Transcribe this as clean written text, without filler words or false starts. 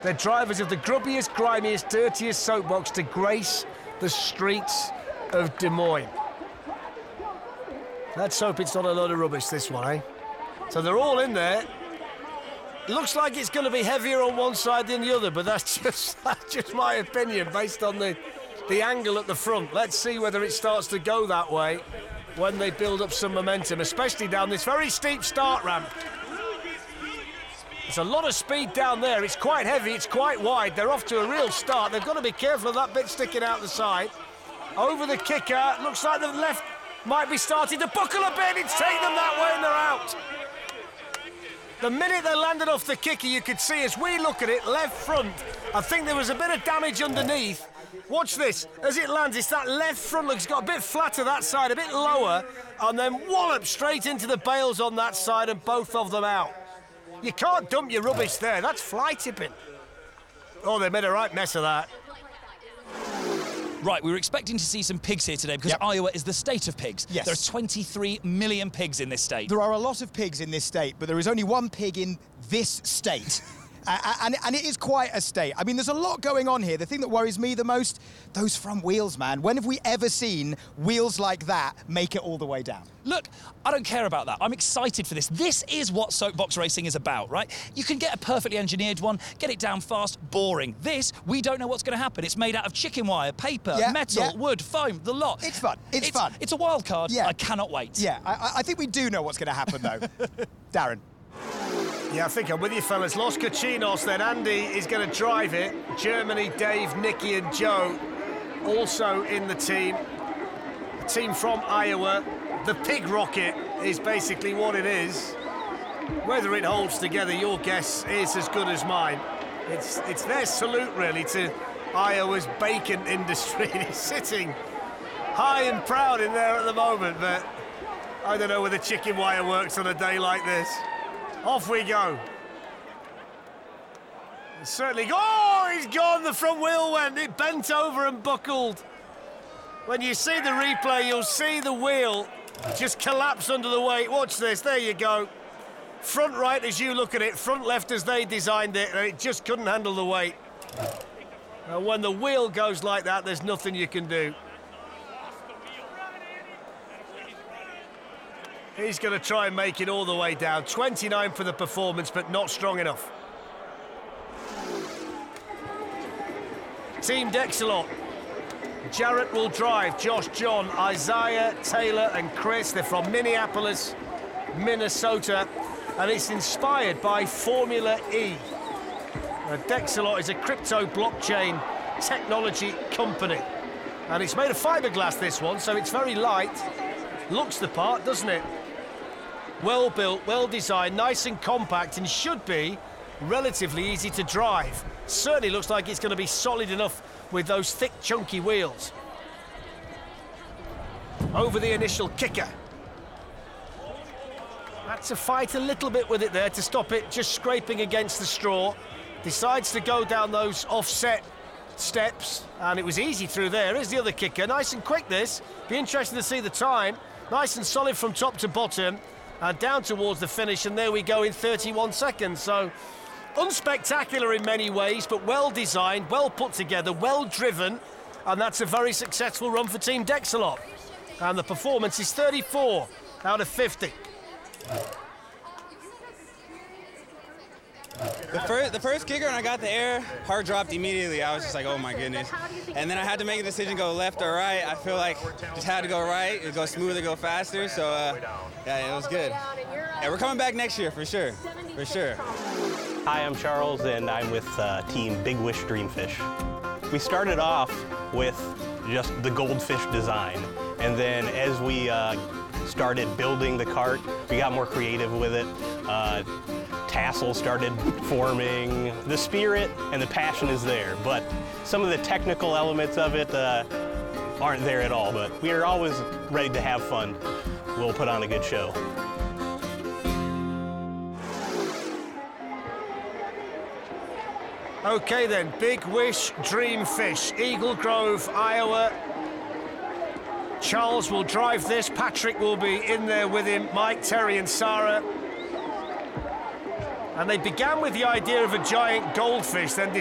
They're drivers of the grubbiest, grimiest, dirtiest soapbox to grace the streets of Des Moines. Let's hope it's not a load of rubbish, this one, eh? So they're all in there. Looks like it's going to be heavier on one side than the other, but that's just my opinion based on the angle at the front. Let's see whether it starts to go that way when they build up some momentum, especially down this very steep start ramp. There's a lot of speed down there. It's quite heavy, it's quite wide. They're off to a real start. They've got to be careful of that bit sticking out the side. Over the kicker, looks like the left might be starting to buckle a bit. It's taken them that way and they're out. The minute they landed off the kicker, you could see as we look at it, left front, I think there was a bit of damage underneath. Watch this, as it lands, it's that left front look, it's got a bit flatter that side, a bit lower, and then wallop straight into the bales on that side and both of them out. You can't dump your rubbish there, that's fly tipping. Oh, they made a right mess of that. Right, we were expecting to see some pigs here today because Iowa is the state of pigs. Yes. There are 23 million pigs in this state. There are a lot of pigs in this state, but there is only one pig in this state. And it is quite a state. I mean, there's a lot going on here. The thing that worries me the most, those front wheels, man. When have we ever seen wheels like that make it all the way down? Look, I don't care about that. I'm excited for this. This is what soapbox racing is about, right? You can get a perfectly engineered one, get it down fast, boring. This, we don't know what's going to happen. It's made out of chicken wire, paper, metal, wood, foam, the lot. It's fun. It's fun. It's a wild card. Yeah. I cannot wait. Yeah, I think we do know what's going to happen, though. Darren. Yeah, I think I'm with you, fellas. Los Cochinos, then Andy is going to drive it. Germany, Dave, Nicky and Joe also in the team. A team from Iowa. The pig rocket is basically what it is. Whether it holds together, your guess is as good as mine. It's their salute, really, to Iowa's bacon industry. He's sitting high and proud in there at the moment, but I don't know whether chicken wire works on a day like this. Off we go. Certainly, oh, he's gone, the front wheel went, it bent over and buckled. When you see the replay, you'll see the wheel just collapse under the weight. Watch this, there you go. Front right as you look at it, front left as they designed it, and it just couldn't handle the weight. And when the wheel goes like that, there's nothing you can do. He's going to try and make it all the way down. 29 for the performance, but not strong enough. Team Dexalot. Jarrett will drive. Josh, John, Isaiah, Taylor and Chris. They're from Minneapolis, Minnesota. And it's inspired by Formula E. Dexalot is a crypto blockchain technology company. And it's made of fiberglass, this one, so it's very light. Looks the part, doesn't it? Well built, well designed, nice and compact, and should be relatively easy to drive. Certainly looks like it's going to be solid enough with those thick, chunky wheels. Over the initial kicker. Had to fight a little bit with it there to stop it just scraping against the straw. Decides to go down those offset steps, and it was easy through there. Here's the other kicker, nice and quick this. Be interesting to see the time. Nice and solid from top to bottom, and down towards the finish, and there we go in 31 seconds. So, unspectacular in many ways, but well designed, well put together, well driven, and that's a very successful run for Team Dexalot. And the performance is 34 out of 50. The first kicker, when I got the air, heart dropped immediately. I was just like, oh my goodness. And then I had to make a decision, go left or right. I feel like just had to go right. It go smoother, go faster. So yeah, it was good. Yeah, we're coming back next year for sure, for sure. Hi, I'm Charles, and I'm with Team Big Wish Dreamfish. We started off with just the goldfish design, and then as we started building the cart, we got more creative with it. Tassels started forming. The spirit and the passion is there, but some of the technical elements of it aren't there at all, but we are always ready to have fun. We'll put on a good show. Okay then, Big Wish Dreamfish, Eagle Grove, Iowa. Charles will drive this, Patrick will be in there with him, Mike, Terry and Sarah. And they began with the idea of a giant goldfish, then